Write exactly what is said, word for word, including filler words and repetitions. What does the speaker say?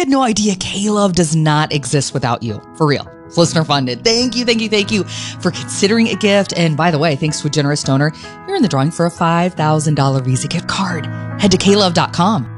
had no idea K-Love does not exist without you. For real. It's listener funded. Thank you, thank you, thank you for considering a gift. And by the way, thanks to a generous donor, you're in the drawing for a five thousand dollars Visa gift card. Head to K love dot com.